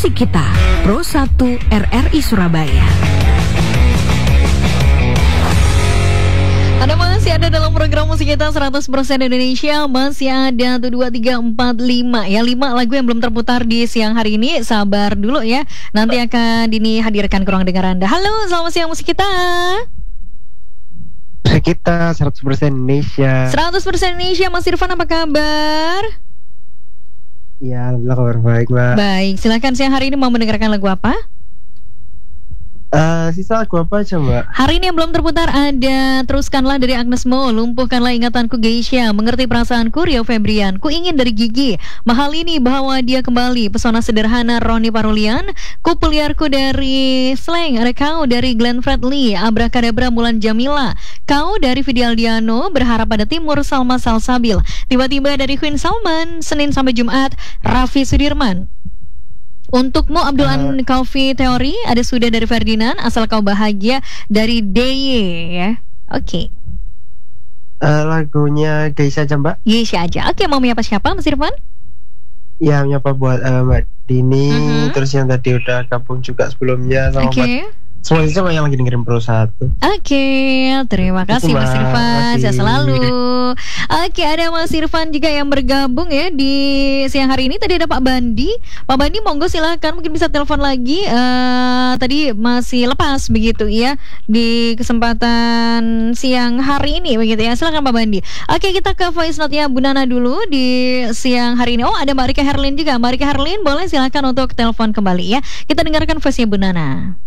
Musik Kita, Pro 1 RRI Surabaya. Anda masih ada dalam program Musik Kita 100% Indonesia. Masih ada 1, 2, 3, 4, 5 ya, 5 lagu yang belum terputar di siang hari ini. Sabar dulu ya, nanti akan hadirkan ke ruang dengar Anda. Halo, selamat siang Musik Kita. Musik Kita 100% Indonesia. 100% Indonesia. Mas Irfan, apa kabar? Ya, alhamdulillah kabar baik, Mbak. Baik, silakan. Siang hari ini mau mendengarkan lagu apa? Sisa lagu apa aja, Mbak? Hari ini yang belum terputar ada Teruskanlah dari Agnes Mo, Lumpuhkanlah Ingatanku Geisha, Mengerti Perasaanku Rio Febrian, Ku Ingin dari Gigi, Mahal Ini Bawa Dia Kembali, Pesona Sederhana Roni Parulian, Ku Peliarku dari Slang, ada Kau dari Glenn Fredly, Abrakadabra Mulan Jamila, Kau dari Fidialdiano, Berharap Pada Timur Salma Salsabil, Tiba-tiba dari Queen Salman, Senin sampai Jumat Raffi Sudirman. Untukmu Abdul Kaufi Teori, ada Sudah dari Ferdinand, Asal Kau Bahagia dari DY ya. Oke. Lagunya Geisha aja, Mbak. Geisha aja. Oke, mau menyapa siapa Mas Irfan? Ya, menyapa buat Mbak Dini, terus yang tadi udah gabung juga sebelumnya sama Mbak. Semua yang lagi dengerin Pro 1. Oke, terima kasih Mas Irfan. Sehat selalu. Oke, ada Mas Irfan juga yang bergabung ya di siang hari ini. Tadi ada Pak Bandi. Pak Bandi, monggo silakan, mungkin bisa telepon lagi. Tadi masih lepas begitu ya di kesempatan siang hari ini begitu ya. Silakan Pak Bandi. Oke, kita ke voice note-nya Bu Nana dulu di siang hari ini. Oh, ada Mbak Rika Herlin juga. Mbak Rika Herlin, boleh silakan untuk telepon kembali ya. Kita dengarkan voice-nya Bu Nana.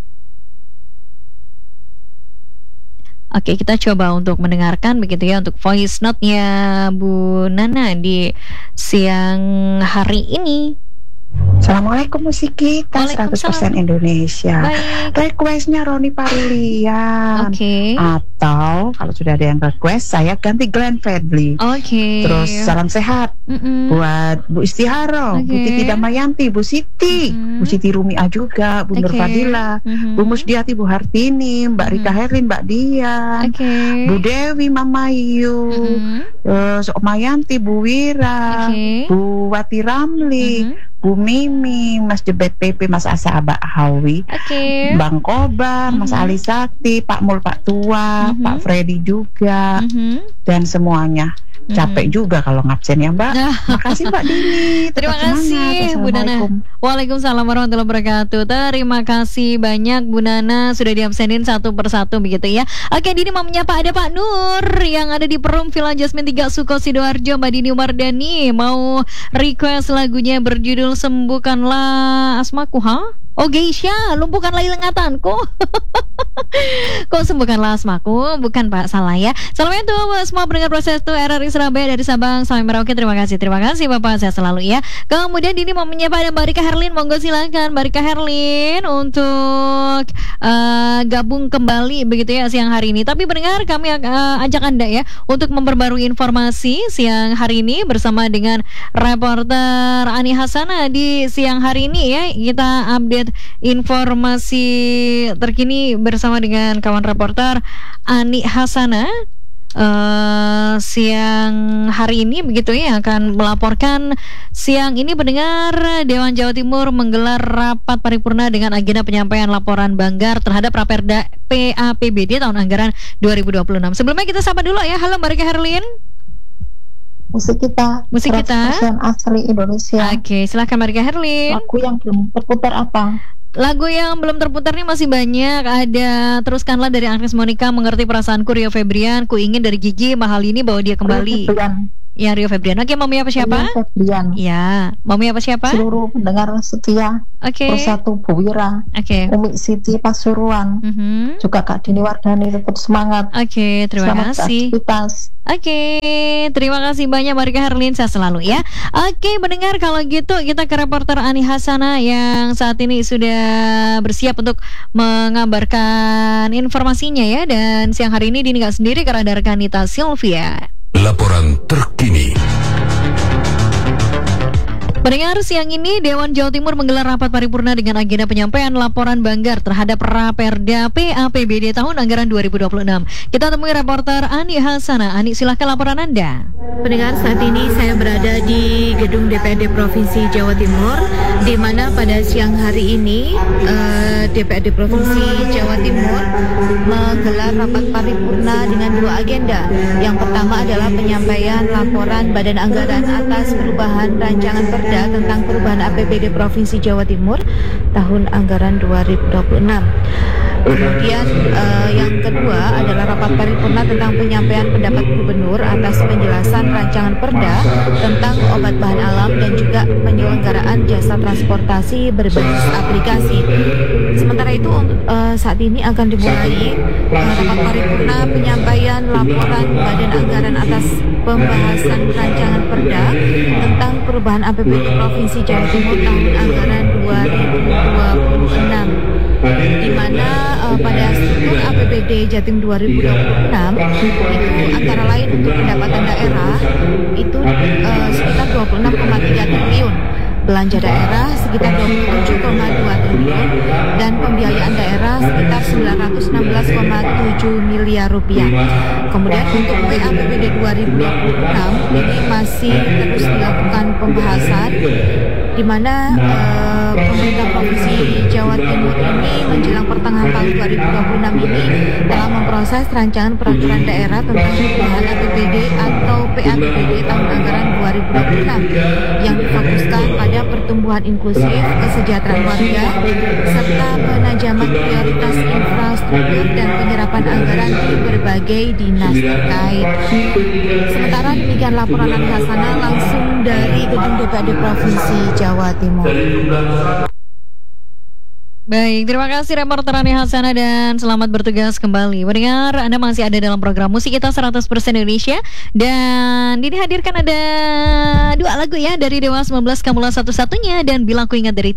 Oke, kita coba untuk mendengarkan begitu ya, untuk voice note-nya Bu Nana di siang hari ini. Assalamualaikum Musik Kita 100% Indonesia. Requestnya Roni Parulian. Atau kalau sudah ada yang request, saya ganti Glenn Fredly. Terus salam sehat buat Bu Istiharo, Bu Titi Damayanti, Bu Siti, Bu Siti Rumia juga, Bu Nur Fadila, Bu Musdiati, Bu Hartini, Mbak Rika Herlin, Mbak Dian, Bu Dewi, Mama Yu, Mayanti, Bu Wira, Bu Wati Ramli, Bu Mimi, Mas Jebet PP, Mas Asa Abak Hawi, Bang Kobar, Mas Ali Sakti, Pak Mul, Pak Tua, Pak Freddy juga, dan semuanya. Capek juga kalau ngabsen ya, Mbak. Makasih Mbak Dini. Terima kasih Bu Nana. Waalaikumsalam warahmatullahi wabarakatuh. Terima kasih banyak Bu Nana, sudah diabsenin satu persatu begitu ya. Oke, Dini mau menyapa ada Pak Nur yang ada di Perum Villa Jasmine 3 Suko Sidoarjo. Mbak Dini Wardani mau request lagunya berjudul Sembuhkanlah Asmaku, Oh Geisha, lumpuhkanlah ingatanku. Kok sembuhkanlah asmaku? Bukan Pak, salah ya. Salam itu semua pendengar proses itu RRI Surabaya dari Sabang sampai Merauke. Terima kasih Bapak, saya selalu ya. Kemudian Dini mau menyapa ada Mbak Rika Herlin. Monggo silakan Mbak Rika Herlin untuk gabung kembali begitu ya siang hari ini. Tapi pendengar, kami ajak Anda ya untuk memperbarui informasi siang hari ini bersama dengan reporter Ani Hasana di siang hari ini ya. Kita update informasi terkini bersama dengan kawan reporter Ani Hasana siang hari ini begitu ya, akan melaporkan siang ini pendengar Dewan Jawa Timur menggelar rapat paripurna dengan agenda penyampaian laporan Banggar terhadap Raperda PAPBD tahun anggaran 2026. Sebelumnya kita sapa dulu ya. Halo Mbak Rika Herlin. Musik Kita asli Indonesia. Oke, silakan Mbak Rika Herlin. Lagu yang belum terputar apa? Lagu yang belum terputar nih masih banyak. Ada Teruskanlah dari Agnes Monica, Mengerti Perasaanku Rio Febrian, Ku Ingin dari Gigi, Mahal Ini Bawa Dia Kembali. Ya, Rio Febrian. Oke, mami apa siapa? Rio Febrian. Ya, mami apa siapa? Seluruh pendengar setia. Pro 1 Bu Wira. Umi Siti Pasuruan. Juga Kak Dini Wardani, tetap semangat. Terima kasih. Terima kasih banyak Mbak Rika Herlin, saya selalu ya. Mendengar kalau gitu kita ke reporter Ani Hasana yang saat ini sudah bersiap untuk mengabarkan informasinya ya. Dan siang hari ini Dini gak sendiri karena ada rekanita Sylvia. Laporan terkini. Pendengar, siang ini Dewan Jawa Timur menggelar rapat paripurna dengan agenda penyampaian laporan Banggar terhadap Raperda PAPBD tahun anggaran 2026. Kita temui reporter Ani Hasana. Ani, silahkan laporan Anda. Pendengar, saat ini saya berada di gedung DPRD Provinsi Jawa Timur, di mana pada siang hari ini DPRD Provinsi Jawa Timur menggelar rapat paripurna dengan dua agenda. Yang pertama adalah penyampaian laporan Badan Anggaran atas perubahan rancangan perda tentang perubahan APBD Provinsi Jawa Timur tahun anggaran 2026. Kemudian yang kedua adalah rapat paripurna tentang penyampaian pendapat gubernur atas penjelasan rancangan perda tentang obat bahan alam dan juga penyelenggaraan jasa transportasi berbasis aplikasi. Sementara itu saat ini akan dimulai rapat paripurna penyampaian laporan Badan Anggaran atas pembahasan rancangan perda tentang perubahan APBD Provinsi Jawa Timur tahun anggaran 2026, di mana pada struktur APBD Jatim 2026 itu antara lain untuk pendapatan daerah itu sekitar 26,3 triliun, belanja daerah sekitar 27,2 triliun, dan pembiayaan daerah sekitar 916,7 miliar rupiah. Kemudian untuk PAPBD 2026 ini masih terus dilakukan pembahasan, di mana pemerintah Provinsi Jawa Timur ini menjelang pertengahan tahun 2026 ini telah memproses rancangan peraturan daerah tentang perubahan APBD atau PAPBD tahun anggaran 2026 yang difokuskan pada pertumbuhan inklusif, kesejahteraan warga, serta penajaman prioritas infrastruktur dan penyerapan anggaran di berbagai dinas terkait. Sementara demikian laporan Ani Hasana langsung dari gedung DPRD Provinsi Jawa Timur. Baik, terima kasih reporter Ani Hasana dan selamat bertugas kembali. Mendengar, Anda masih ada dalam program Musik Kita 100% Indonesia, dan dihadirkan ada dua lagu ya dari Dewa 19 Kamulah satu-satunya dan Bila Ku Ingat dari